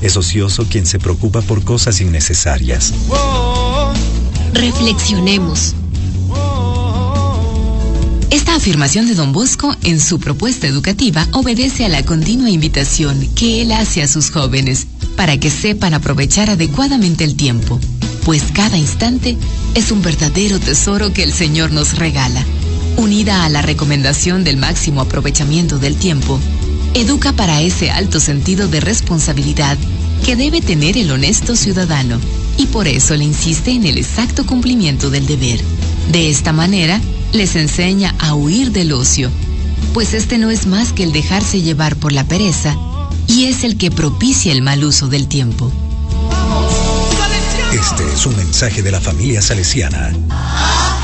Es ocioso quien se preocupa por cosas innecesarias. Reflexionemos. Esta afirmación de Don Bosco en su propuesta educativa obedece a la continua invitación que él hace a sus jóvenes para que sepan aprovechar adecuadamente el tiempo, pues cada instante es un verdadero tesoro que el Señor nos regala. Unida a la recomendación del máximo aprovechamiento del tiempo, educa para ese alto sentido de responsabilidad que debe tener el honesto ciudadano, y por eso le insiste en el exacto cumplimiento del deber. De esta manera, les enseña a huir del ocio, pues este no es más que el dejarse llevar por la pereza y es el que propicia el mal uso del tiempo. Este es un mensaje de la familia salesiana.